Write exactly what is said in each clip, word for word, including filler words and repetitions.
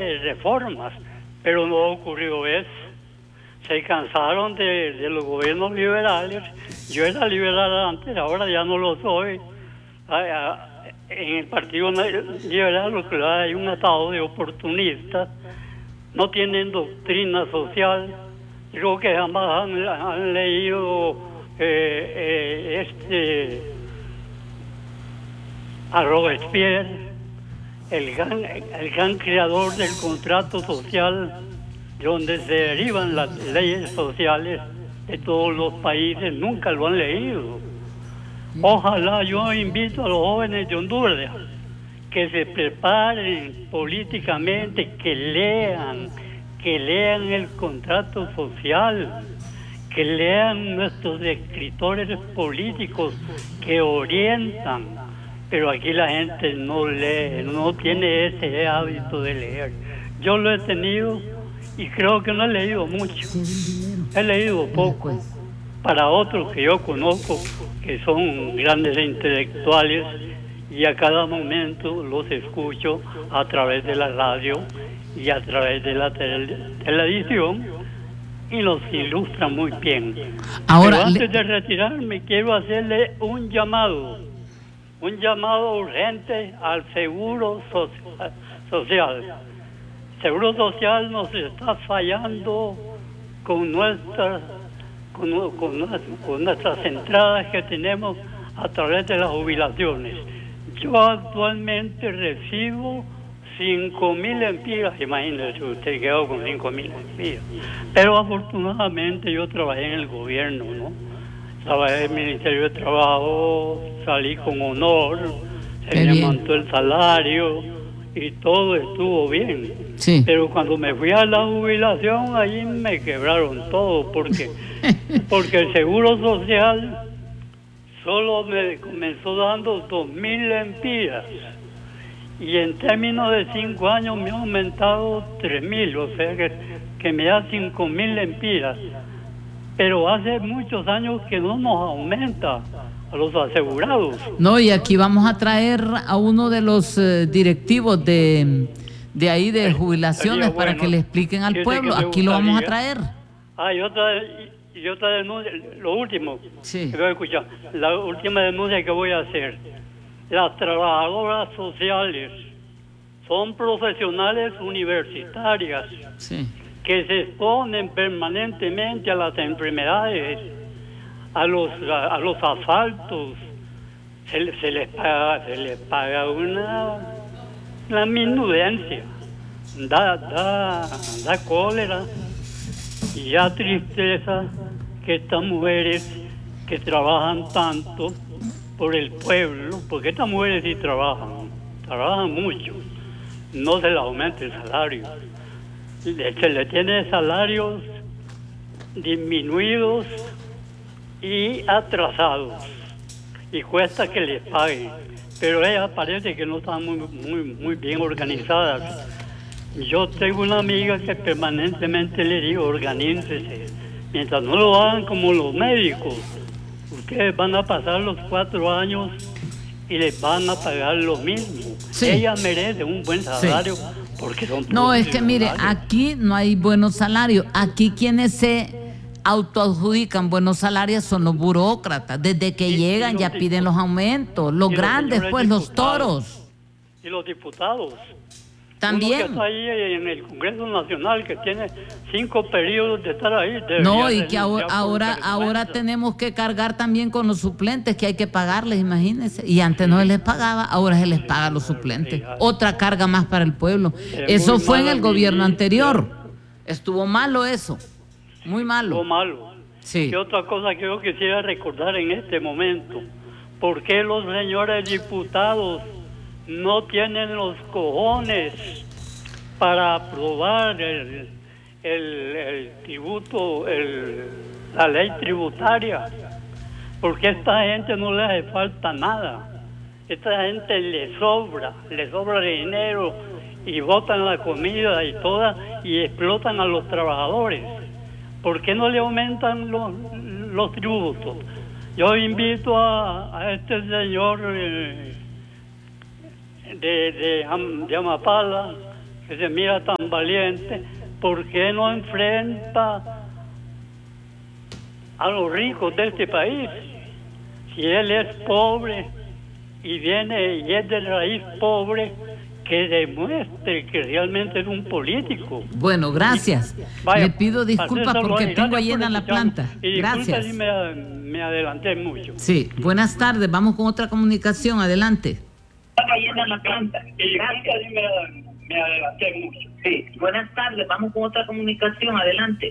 de reformas, pero no ocurrió eso. Se cansaron de, de los gobiernos liberales. Yo era liberal antes, ahora ya no lo soy. En el Partido Liberal lo que hay un atado de oportunistas, no tienen doctrina social. Creo que jamás han, han leído eh, eh, este a Robespierre, el gran, el gran creador del contrato social, donde se derivan las leyes sociales de todos los países. Nunca lo han leído. Ojalá, yo invito a los jóvenes de Honduras que se preparen políticamente, que lean, que lean el contrato social, que lean nuestros escritores políticos que orientan, pero aquí la gente no lee, no tiene ese hábito de leer. Yo lo he tenido y creo que no he leído mucho, he leído poco. Para otros que yo conozco, que son grandes intelectuales, y a cada momento los escucho a través de la radio y a través de la tele televisión, y los ilustran muy bien. Ahora, pero antes de retirarme, quiero hacerle un llamado, un llamado urgente al Seguro Social. Seguro Social nos está fallando con nuestras Con, con, con nuestras entradas que tenemos a través de las jubilaciones. Yo actualmente recibo cinco mil empiras, imagínese usted, quedó con cinco mil empiras. Pero afortunadamente yo trabajé en el gobierno, ¿no? Trabajé en el Ministerio de Trabajo, salí con honor, se me levantó el salario y todo estuvo bien. Sí. Pero cuando me fui a la jubilación, allí me quebraron todo, porque porque el Seguro Social solo me comenzó dando dos mil empiras y en términos de cinco años me ha aumentado tres mil, o sea que, que me da cinco mil empiras. Pero hace muchos años que no nos aumenta a los asegurados. No, y aquí vamos a traer a uno de los eh, directivos de, de ahí de jubilaciones para bueno, que le expliquen al pueblo. Aquí lo vamos a traer. Ah, y otra, y otra denuncia, lo último sí. que voy a escuchar, la última denuncia que voy a hacer. Las trabajadoras sociales son profesionales universitarias sí. que se exponen permanentemente a las enfermedades, a los a, a los asaltos. Se, se les paga se les paga una una minudencia, da da da cólera y da tristeza que estas mujeres que trabajan tanto por el pueblo, porque estas mujeres sí trabajan, trabajan mucho, no se les aumenta el salario. Se le tiene salarios disminuidos y atrasados y cuesta que les paguen, pero ellas parece que no están muy, muy, muy bien organizadas. Yo tengo una amiga que permanentemente le digo, organícese, mientras no lo hagan como los médicos, ustedes van a pasar los cuatro años y les van a pagar lo mismo. Sí. Ella merece un buen salario. Sí. Porque son no, es que mire, aquí no hay buenos salarios. Aquí quienes se autoadjudican buenos salarios son los burócratas. Desde que y, llegan y ya diputados, piden los aumentos. Los grandes, los pues, los toros. Y los diputados. También. Uno que está ahí en el Congreso Nacional, que tiene cinco periodos de estar ahí. No, y que ahora, ahora, ahora tenemos que cargar también con los suplentes, que hay que pagarles, imagínense. Y antes no se les pagaba, ahora se les paga a los suplentes. Otra carga más para el pueblo. Eso fue en el gobierno anterior. Estuvo malo eso. Muy malo. Estuvo malo. Sí. Y otra cosa que yo quisiera recordar en este momento. ¿Por qué los señores diputados no tienen los cojones para aprobar el, el, el tributo, el, la ley tributaria? Porque a esta gente no le hace falta nada. Esta gente le sobra, le sobra dinero y botan la comida y toda y explotan a los trabajadores. ¿Por qué no le aumentan los, los tributos? Yo invito a, a este señor eh, de, de, de Amapala, que se mira tan valiente, ¿por qué no enfrenta a los ricos de este país? Si él es pobre y viene y es de raíz pobre, que demuestre que realmente es un político. Bueno, gracias. Vaya, le pido disculpas porque tengo llena la planta. Y gracias. Si me, me adelanté mucho. Sí, buenas tardes. Vamos con otra comunicación. Adelante. Llena la planta. Y gracias, si me, me adelanté mucho. Sí, buenas tardes. Vamos con otra comunicación. Adelante.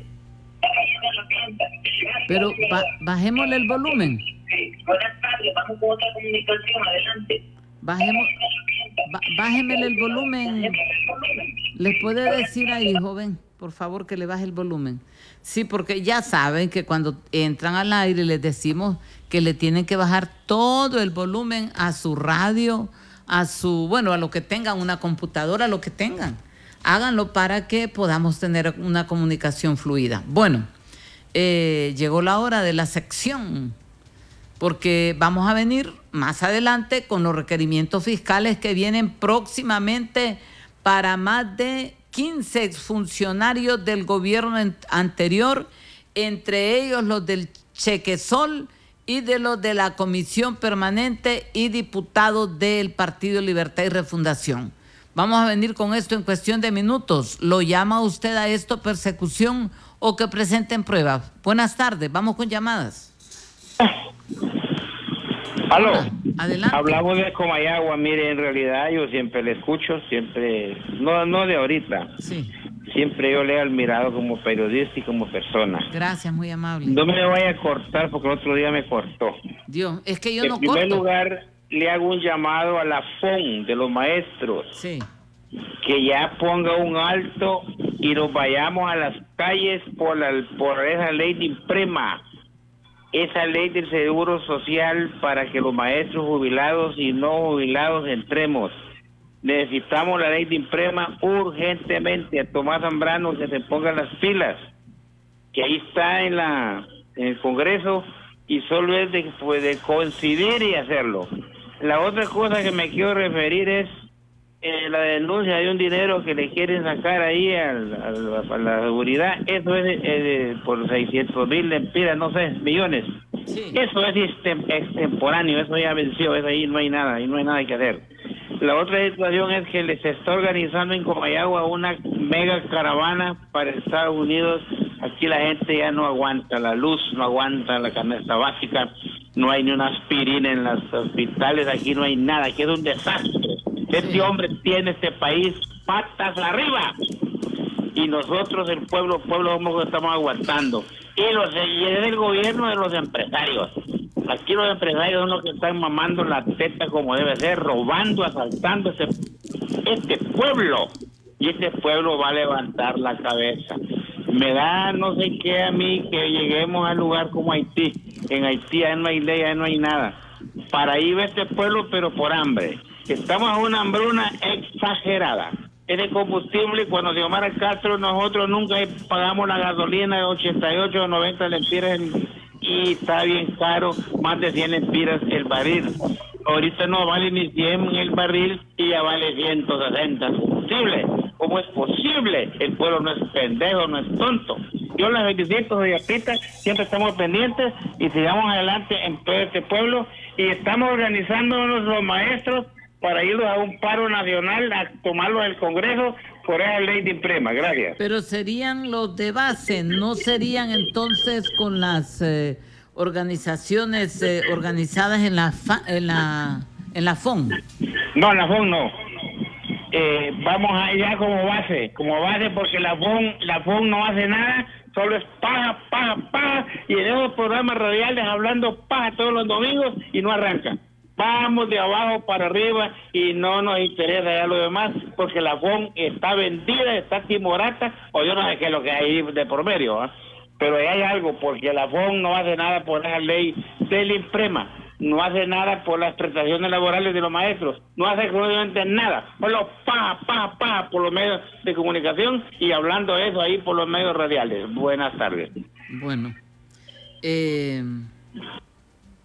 Pero ba bajémosle el volumen. Sí, buenas tardes. Vamos con otra comunicación. Adelante. Bajemos, bájemele el volumen. ¿Les puede decir ahí, joven, por favor, que le baje el volumen? Sí, porque ya saben que cuando entran al aire les decimos que le tienen que bajar todo el volumen a su radio, a su, bueno, a lo que tengan, una computadora, a lo que tengan. Háganlo para que podamos tener una comunicación fluida. Bueno, eh, llegó la hora de la sección, porque vamos a venir más adelante con los requerimientos fiscales que vienen próximamente para más de quince exfuncionarios del gobierno anterior, entre ellos los del Chequesol y de los de la Comisión Permanente y diputados del Partido Libertad y Refundación. Vamos a venir con esto en cuestión de minutos. ¿Lo llama usted a esto persecución o que presenten pruebas? Buenas tardes, vamos con llamadas. Aló, adelante. Hablamos de Comayagua. Mire, en realidad yo siempre le escucho, siempre, no no de ahorita, sí. Siempre yo le he admirado como periodista y como persona. Gracias, muy amable. No me vaya a cortar porque el otro día me cortó. Dios, es que yo en no primer corto. lugar, le hago un llamado a la F O N de los maestros, sí. que ya ponga un alto y nos vayamos a las calles por, la, por esa ley de Imprema. Esa ley del seguro social para que los maestros jubilados y no jubilados entremos. Necesitamos la ley de Imprema urgentemente. A Tomás Zambrano que se ponga las pilas, que ahí está en la en el Congreso y solo es de, pues, de coincidir y hacerlo. La otra cosa que me quiero referir es eh, la denuncia de un dinero que le quieren sacar ahí al, al, a la seguridad. Eso es eh, por seiscientos mil lempiras, no sé, millones. Sí. Eso es extemporáneo, eso ya venció, eso ahí no hay nada, ahí no hay nada que hacer. La otra situación es que les está organizando en Comayagua una mega caravana para Estados Unidos. Aquí la gente ya no aguanta la luz, no aguanta la canasta básica, no hay ni una aspirina en los hospitales, aquí no hay nada, aquí es un desastre. Este hombre tiene este país patas arriba y nosotros, el pueblo, pueblo somos los que estamos aguantando. Y, los, y es el gobierno de los empresarios. Aquí los empresarios son los que están mamando la teta como debe ser, robando, asaltando este, este pueblo. Y este pueblo va a levantar la cabeza. Me da no sé qué a mí que lleguemos al lugar como Haití. En Haití ya no hay ley, ya no hay nada. Para ir a este pueblo, pero por hambre. Estamos en una hambruna exagerada. Es de combustible. Cuando Xiomara Castro, nosotros nunca pagamos la gasolina de ochenta y ocho o noventa lempiras y está bien caro, más de cien lempiras el barril. Ahorita no vale ni cien el barril y ya vale ciento sesenta el combustible. ¿Cómo es posible? El pueblo no es pendejo, no es tonto. Yo las felicito, doña Pita, siempre estamos pendientes y sigamos adelante en todo este pueblo y estamos organizándonos los maestros para irlos a un paro nacional, a tomarlo del Congreso por esa ley de Imprema. Gracias. Pero serían los de base, no serían entonces con las eh, organizaciones eh, organizadas en la, fa en la en la F O N. No, en la F O N no. Eh, vamos allá como base, como base porque la F O N, la F O N no hace nada, solo es paja, paja, paja, y en esos programas radiales hablando paja todos los domingos y no arranca. Vamos de abajo para arriba y no nos interesa ya lo demás porque la F O N está vendida, está timorata, o yo no sé qué es lo que hay de por medio, ¿eh? Pero hay algo, porque la F O N no hace nada por esa ley del Imprema, no hace nada por las prestaciones laborales de los maestros, no hace absolutamente nada, solo pa, pa, pa por los medios de comunicación y hablando eso ahí por los medios radiales. Buenas tardes. Bueno, eh...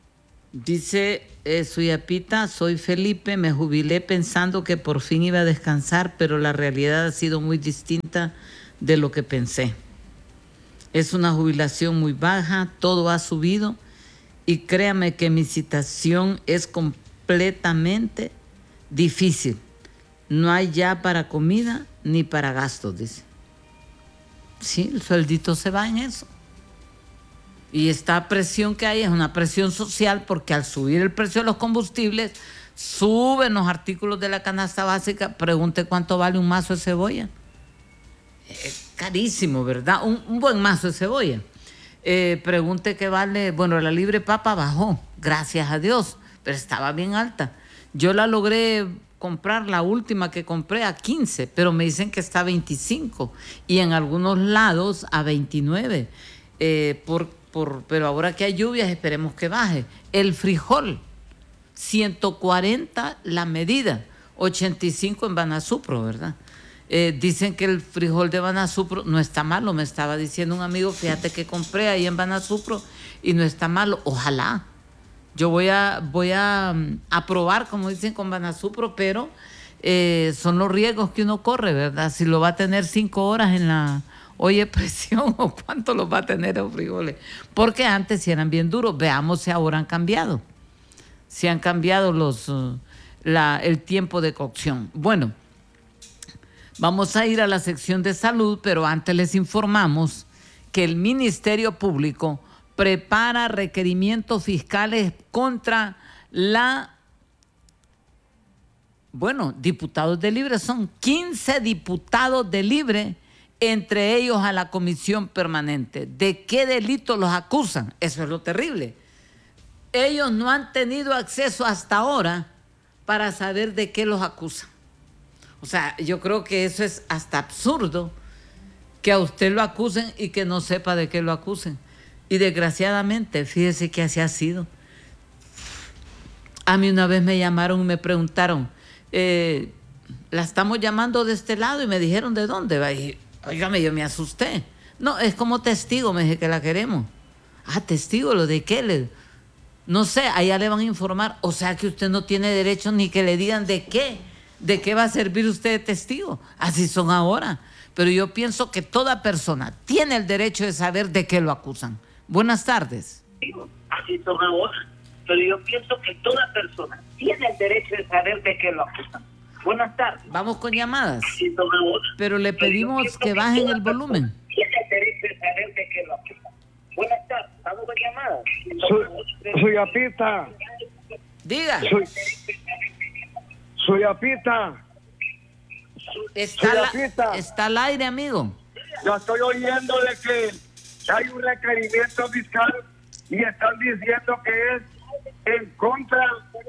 Dice eh, Suyapita, soy Felipe, me jubilé pensando que por fin iba a descansar, pero la realidad ha sido muy distinta de lo que pensé. Es una jubilación muy baja, todo ha subido y créame que mi situación es completamente difícil. No hay ya para comida ni para gastos, dice. Sí, el sueldito se va en eso. Y esta presión que hay es una presión social porque al subir el precio de los combustibles, suben los artículos de la canasta básica. Pregunte cuánto vale un mazo de cebolla. Es carísimo, ¿verdad? Un, un buen mazo de cebolla. Eh, pregunte qué vale, bueno, la libre papa bajó, gracias a Dios, pero estaba bien alta. Yo la logré comprar, la última que compré, a quince, pero me dicen que está a veinticinco y en algunos lados a veintinueve. Eh, por, por, pero ahora que hay lluvias, esperemos que baje. El frijol, ciento cuarenta la medida, ochenta y cinco en Banasupro, ¿verdad? Eh, dicen que el frijol de Banasupro no está malo, me estaba diciendo un amigo, fíjate que compré ahí en Banasupro y no está malo, ojalá. Yo voy a, voy a, a probar, como dicen, con Banasupro, pero eh, son los riesgos que uno corre, ¿verdad? Si lo va a tener cinco horas en la olla de presión o cuánto los va a tener los frijoles. Porque antes sí eran bien duros, veamos si ahora han cambiado. Si han cambiado los, uh, la, el tiempo de cocción. Bueno. Vamos a ir a la sección de salud, pero antes les informamos que el Ministerio Público prepara requerimientos fiscales contra la... Bueno, diputados de Libre, son quince diputados de Libre, entre ellos a la comisión permanente. ¿De qué delito los acusan? Eso es lo terrible. Ellos no han tenido acceso hasta ahora para saber de qué los acusan. O sea, yo creo que eso es hasta absurdo, que a usted lo acusen y que no sepa de qué lo acusen. Y desgraciadamente, fíjese que así ha sido. A mí una vez me llamaron y me preguntaron, eh, la estamos llamando de este lado, y me dijeron, ¿de dónde va? Y óigame, yo me asusté. No, es como testigo, me dije que la queremos. Ah, testigo, ¿lo de qué? Le... No sé, allá le van a informar. O sea que usted no tiene derecho ni que le digan de qué. ¿De qué va a servir usted de testigo? Así son ahora. Pero yo pienso que toda persona tiene el derecho de saber de qué lo acusan. Buenas tardes. Así son ahora. Pero yo pienso que toda persona tiene el derecho de saber de qué lo acusan. Buenas tardes. Vamos con llamadas. Así son ahora. Pero le pedimos que bajen el volumen. Tiene el derecho de saber de qué lo acusan. Buenas tardes. Vamos con llamadas. Soy, soy Apita. Diga. Soy, soy Apita. Está, soy la, Apita. está al aire, amigo. Yo estoy oyendo de que hay un requerimiento fiscal y están diciendo que es en contra,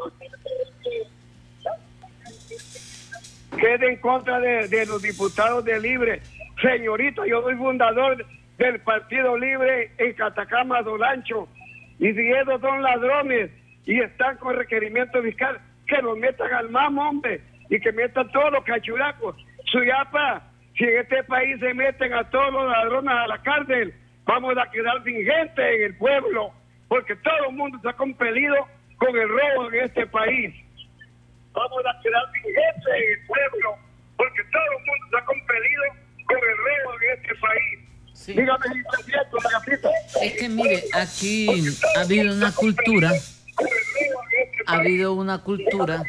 que es en contra de, de los diputados de Libre. Señorita, yo soy fundador del Partido Libre en Catacama, Dolancho, y si esos son ladrones y están con requerimiento fiscal, que los metan al mamo, hombre, y que metan todos los cachuracos. Suyapa, si en este país se meten a todos los ladrones a la cárcel, vamos a quedar sin gente en el pueblo, porque todo el mundo está compelido con el robo en este país. Vamos a quedar sin gente en el pueblo, porque todo el mundo está compelido con el robo en este país. Sí. Dígame si está cierto, la gatita. Es que mire, aquí ha habido una cultura, ha habido una cultura.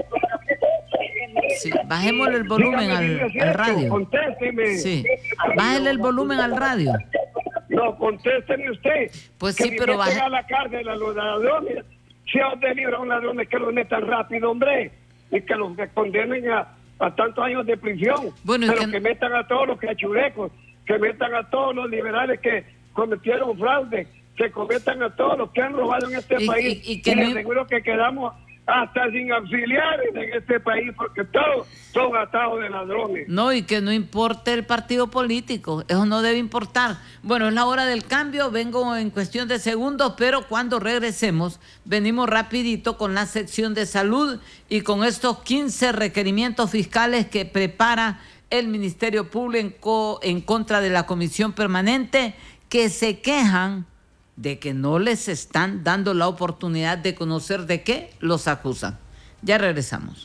Sí, bajémosle el volumen al, al radio. Contésteme. Sí, bájele el volumen al radio. No, contésteme usted. Pues que sí, si pero meten baje. a la cárcel a los ladrones, si a usted libra a un ladrón, que los metan rápido, hombre, y que los condenen a, a tantos años de prisión. Bueno, pero que... que metan a todos los cachurecos, que metan a todos los liberales que cometieron fraude, que cometan a todos los que han robado en este y, país. Y, y que y no... les aseguro que quedamos hasta sin auxiliares en este país, porque todos son atados de ladrones. No, y que no importe el partido político, eso no debe importar. Bueno, es la hora del cambio, vengo en cuestión de segundos, pero cuando regresemos, venimos rapidito con la sección de salud y con estos quince requerimientos fiscales que prepara el Ministerio Público en contra de la Comisión Permanente, que se quejan de que no les están dando la oportunidad de conocer de qué los acusan. Ya regresamos.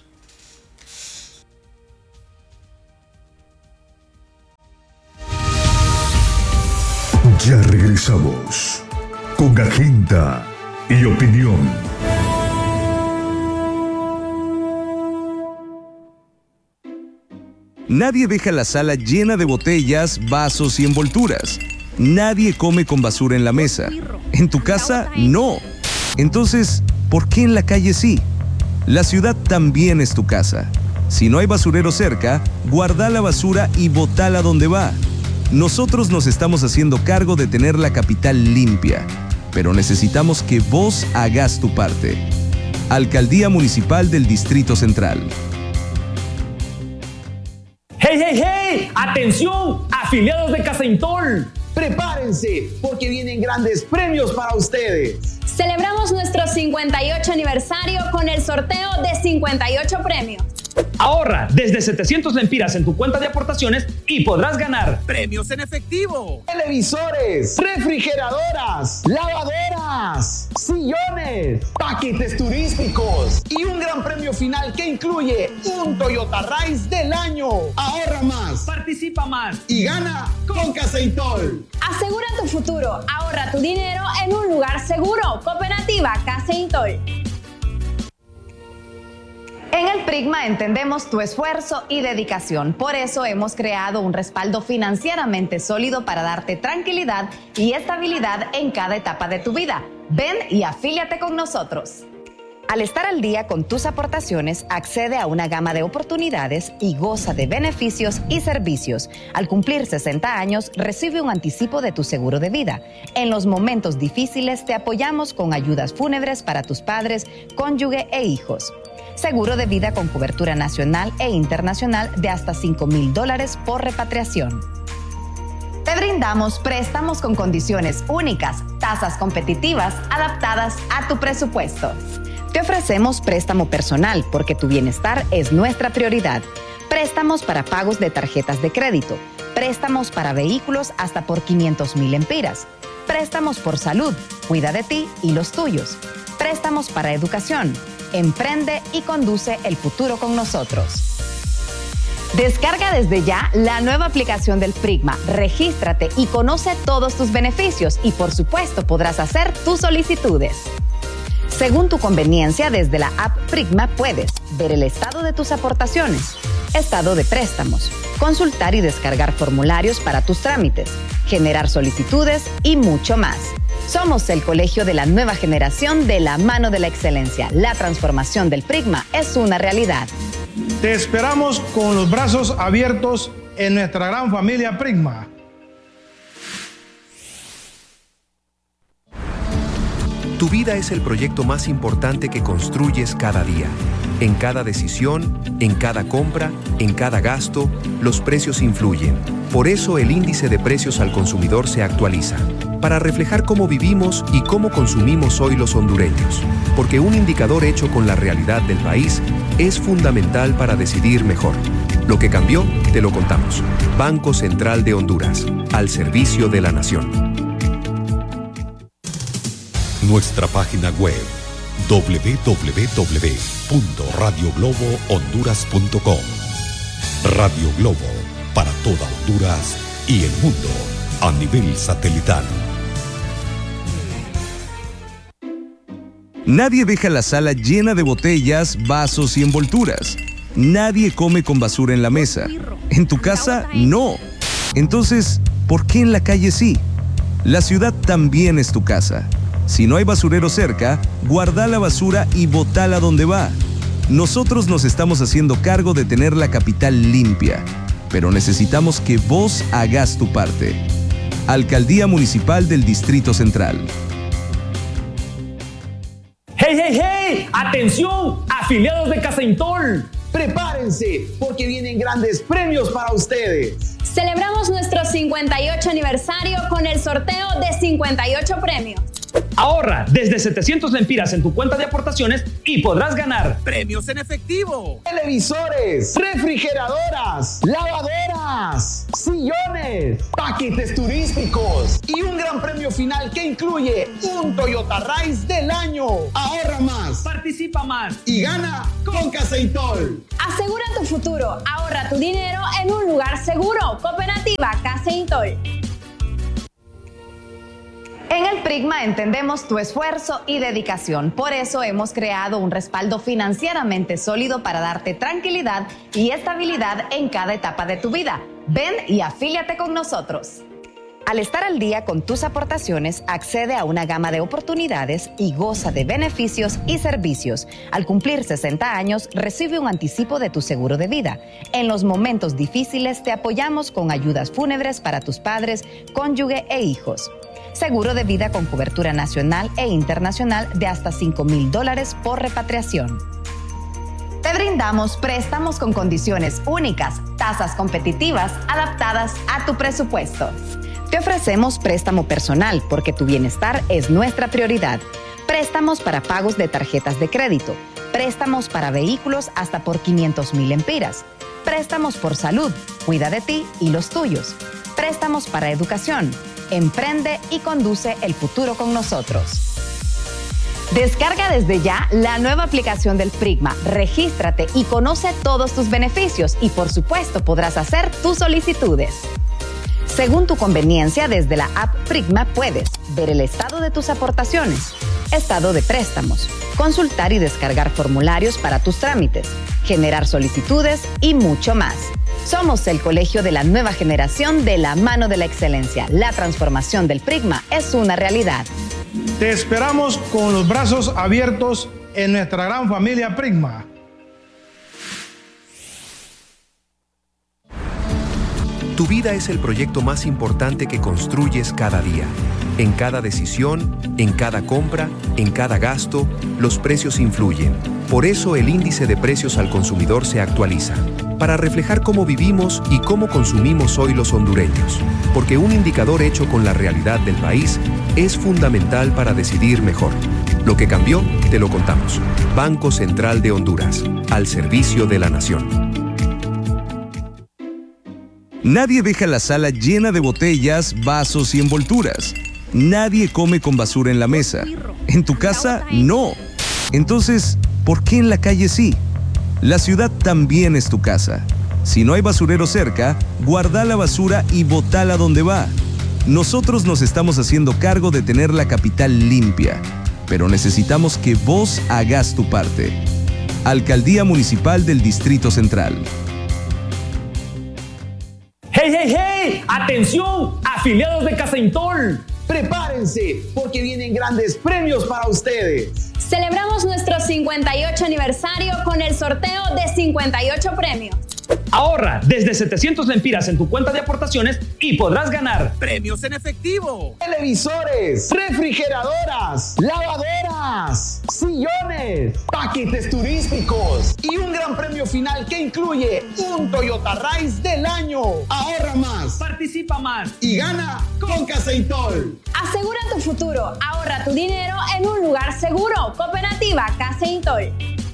Ya regresamos con Agenda y Opinión. Nadie deja la sala llena de botellas, vasos y envolturas. Nadie come con basura en la mesa. En tu casa, no. Entonces, ¿por qué en la calle sí? La ciudad también es tu casa. Si no hay basurero cerca, guarda la basura y botala donde va. Nosotros nos estamos haciendo cargo de tener la capital limpia, pero necesitamos que vos hagas tu parte. Alcaldía Municipal del Distrito Central. ¡Hey, hey, hey! ¡Atención, afiliados de Casa Intol! Prepárense, porque vienen grandes premios para ustedes. Celebramos nuestro cincuenta y ocho aniversario con el sorteo de cincuenta y ocho premios. Ahorra desde setecientos lempiras en tu cuenta de aportaciones y podrás ganar premios en efectivo, televisores, refrigeradoras, lavadoras, sillones, paquetes turísticos y un gran premio final que incluye un Toyota Rise del año. Ahorra más, participa más y gana con Casa Intol. Asegura tu futuro, ahorra tu dinero en un lugar seguro. Cooperativa Casa Intol. En el Prigma entendemos tu esfuerzo y dedicación. Por eso hemos creado un respaldo financieramente sólido para darte tranquilidad y estabilidad en cada etapa de tu vida. Ven y afíliate con nosotros. Al estar al día con tus aportaciones, accede a una gama de oportunidades y goza de beneficios y servicios. Al cumplir sesenta años, recibe un anticipo de tu seguro de vida. En los momentos difíciles, te apoyamos con ayudas fúnebres para tus padres, cónyuge e hijos. Seguro de vida con cobertura nacional e internacional de hasta cinco mil dólares por repatriación. Te brindamos préstamos con condiciones únicas, tasas competitivas, adaptadas a tu presupuesto. Te ofrecemos préstamo personal porque tu bienestar es nuestra prioridad. Préstamos para pagos de tarjetas de crédito. Préstamos para vehículos hasta por quinientos mil lempiras. Préstamos por salud. Cuida de ti y los tuyos. Préstamos para educación. Emprende y conduce el futuro con nosotros. Descarga desde ya la nueva aplicación del Prigma, regístrate y conoce todos tus beneficios y por supuesto podrás hacer tus solicitudes. Según tu conveniencia, desde la app Prigma puedes ver el estado de tus aportaciones, estado de préstamos, consultar y descargar formularios para tus trámites, generar solicitudes y mucho más. Somos el colegio de la nueva generación de la mano de la excelencia. La transformación del Prigma es una realidad. Te esperamos con los brazos abiertos en nuestra gran familia Prigma. Tu vida es el proyecto más importante que construyes cada día. En cada decisión, en cada compra, en cada gasto, los precios influyen. Por eso el índice de precios al consumidor se actualiza, para reflejar cómo vivimos y cómo consumimos hoy los hondureños. Porque un indicador hecho con la realidad del país es fundamental para decidir mejor. Lo que cambió, te lo contamos. Banco Central de Honduras, al servicio de la nación. Nuestra página web doble u doble u doble u punto radio globo honduras punto com. Radio Globo, para toda Honduras y el mundo a nivel satelital. Nadie deja la sala llena de botellas, vasos y envolturas. Nadie come con basura en la mesa. En tu casa, no. Entonces, ¿por qué en la calle sí? La ciudad también es tu casa. Si no hay basurero cerca, guarda la basura y botala donde va. Nosotros nos estamos haciendo cargo de tener la capital limpia, pero necesitamos que vos hagas tu parte. Alcaldía Municipal del Distrito Central. ¡Hey, hey, hey! ¡Atención, afiliados de Casa Intol! Prepárense, porque vienen grandes premios para ustedes. Celebramos nuestro cincuenta y ocho aniversario con el sorteo de cincuenta y ocho premios. Ahorra desde setecientos lempiras en tu cuenta de aportaciones y podrás ganar premios en efectivo, televisores, refrigeradoras, lavadoras, sillones, sillones, paquetes turísticos y un gran premio final que incluye un Toyota Rise del año. Ahorra más, participa más y gana con Caseintol. Asegura tu futuro, ahorra tu dinero en un lugar seguro. Cooperativa Caseintol. En el Prigma entendemos tu esfuerzo y dedicación. Por eso hemos creado un respaldo financieramente sólido para darte tranquilidad y estabilidad en cada etapa de tu vida. Ven y afíliate con nosotros. Al estar al día con tus aportaciones, accede a una gama de oportunidades y goza de beneficios y servicios. Al cumplir sesenta años, recibe un anticipo de tu seguro de vida. En los momentos difíciles, te apoyamos con ayudas fúnebres para tus padres, cónyuge e hijos. Seguro de vida con cobertura nacional e internacional de hasta cinco mil dólares por repatriación. Te brindamos préstamos con condiciones únicas, tasas competitivas, adaptadas a tu presupuesto. Te ofrecemos préstamo personal porque tu bienestar es nuestra prioridad. Préstamos para pagos de tarjetas de crédito. Préstamos para vehículos hasta por quinientos mil empiras. Préstamos por salud. Cuida de ti y los tuyos. Préstamos para educación. Emprende y conduce el futuro con nosotros. Descarga desde ya la nueva aplicación del Prigma. Regístrate y conoce todos tus beneficios y por supuesto podrás hacer tus solicitudes. Según tu conveniencia, desde la app Prigma puedes ver el estado de tus aportaciones, estado de préstamos, consultar y descargar formularios para tus trámites, generar solicitudes y mucho más. Somos el colegio de la nueva generación de la mano de la excelencia. La transformación del Prigma es una realidad. Te esperamos con los brazos abiertos en nuestra gran familia Prigma. Tu vida es el proyecto más importante que construyes cada día. En cada decisión, en cada compra, en cada gasto, los precios influyen. Por eso el índice de precios al consumidor se actualiza, para reflejar cómo vivimos y cómo consumimos hoy los hondureños. Porque un indicador hecho con la realidad del país es fundamental para decidir mejor. Lo que cambió, te lo contamos. Banco Central de Honduras, al servicio de la nación. Nadie deja la sala llena de botellas, vasos y envolturas. Nadie come con basura en la mesa. En tu casa, no. Entonces, ¿por qué en la calle sí? La ciudad también es tu casa. Si no hay basurero cerca, guarda la basura y botala donde va. Nosotros nos estamos haciendo cargo de tener la capital limpia, pero necesitamos que vos hagas tu parte. Alcaldía Municipal del Distrito Central. ¡Hey, hey, hey! ¡Atención! ¡Afiliados de Caseintol! Prepárense, porque vienen grandes premios para ustedes. Celebramos nuestro cincuenta y ocho aniversario con el sorteo de cincuenta y ocho premios. Ahorra desde setecientos lempiras en tu cuenta de aportaciones y podrás ganar premios en efectivo, televisores, refrigeradoras, lavadoras, sillones, paquetes turísticos y un gran premio final que incluye un Toyota Rise del año. Ahorra más, participa más y gana con Caseintol. Asegura tu futuro, ahorra tu dinero en un lugar seguro. Cooperativa Caseintol.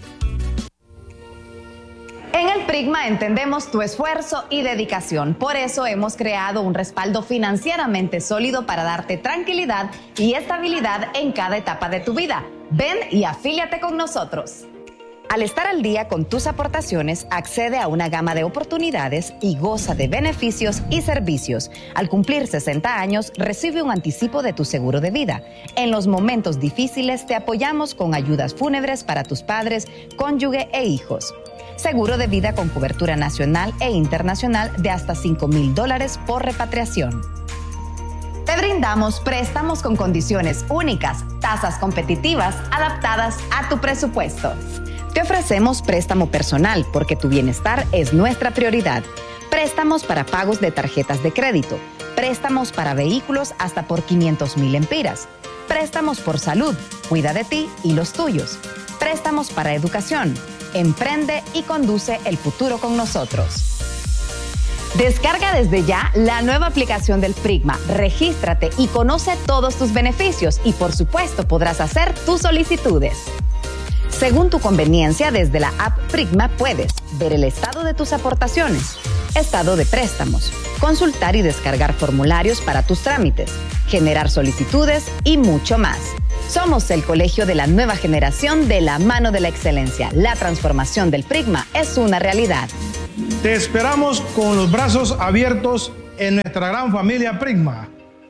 En el Prigma entendemos tu esfuerzo y dedicación. Por eso hemos creado un respaldo financieramente sólido para darte tranquilidad y estabilidad en cada etapa de tu vida. Ven y afíliate con nosotros. Al estar al día con tus aportaciones, accede a una gama de oportunidades y goza de beneficios y servicios. Al cumplir sesenta años, recibe un anticipo de tu seguro de vida. En los momentos difíciles, te apoyamos con ayudas fúnebres para tus padres, cónyuge e hijos. Seguro de vida con cobertura nacional e internacional de hasta cinco mil dólares por repatriación. Te brindamos préstamos con condiciones únicas, tasas competitivas, adaptadas a tu presupuesto. Te ofrecemos préstamo personal porque tu bienestar es nuestra prioridad. Préstamos para pagos de tarjetas de crédito. Préstamos para vehículos hasta por quinientos mil empiras. Préstamos por salud. Cuida de ti y los tuyos. Préstamos para educación. Emprende y conduce el futuro con nosotros. Descarga desde ya la nueva aplicación del Prigma. Regístrate y conoce todos tus beneficios y por supuesto podrás hacer tus solicitudes. Según tu conveniencia, desde la app Prigma puedes ver el estado de tus aportaciones, estado de préstamos, consultar y descargar formularios para tus trámites, generar solicitudes y mucho más. Somos el colegio de la nueva generación de la mano de la excelencia. La transformación del Prigma es una realidad. Te esperamos con los brazos abiertos en nuestra gran familia Prigma.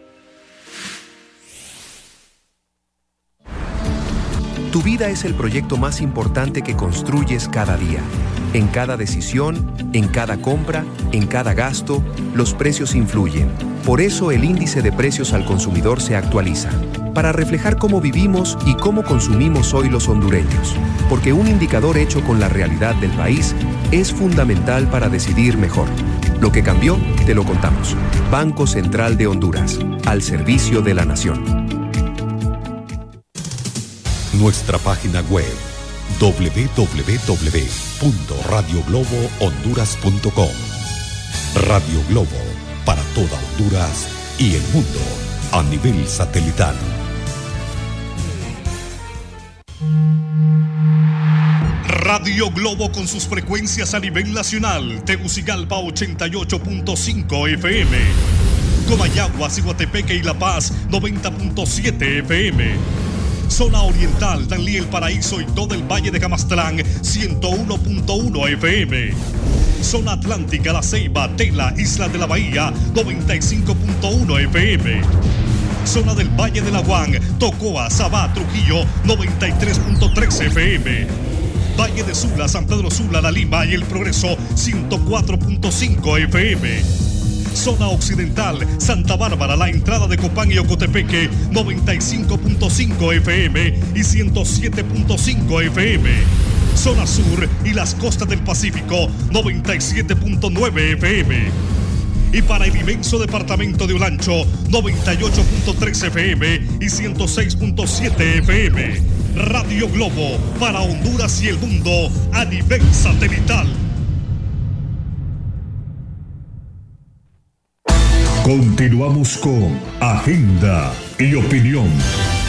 Tu vida es el proyecto más importante que construyes cada día. En cada decisión, en cada compra, en cada gasto, los precios influyen. Por eso el índice de precios al consumidor se actualiza, para reflejar cómo vivimos y cómo consumimos hoy los hondureños. Porque un indicador hecho con la realidad del país es fundamental para decidir mejor. Lo que cambió, te lo contamos. Banco Central de Honduras, al servicio de la nación. Nuestra página web doble u doble u doble u punto radio globo honduras punto com. Radio Globo, para toda Honduras y el mundo a nivel satelital. Radio Globo con sus frecuencias a nivel nacional. Tegucigalpa ochenta y ocho punto cinco F M. Comayagua, Ciguatepeque y La Paz noventa punto siete F M. Zona Oriental, Danlí, El Paraíso y todo el Valle de Camastlán, ciento uno punto uno F M. Zona Atlántica, La Ceiba, Tela, Isla de la Bahía, noventa y cinco punto uno F M. Zona del Valle de la Guan, Tocoa, Sabá, Trujillo, noventa y tres punto tres F M. Valle de Sula, San Pedro Sula, La Lima y El Progreso, ciento cuatro punto cinco F M. Zona Occidental, Santa Bárbara, la entrada de Copán y Ocotepeque, noventa y cinco punto cinco F M y ciento siete punto cinco F M. Zona Sur y las costas del Pacífico, noventa y siete punto nueve F M. Y para el inmenso departamento de Olancho, noventa y ocho punto tres F M y ciento seis punto siete F M. Radio Globo, para Honduras y el mundo a nivel satelital. Continuamos con Agenda y Opinión.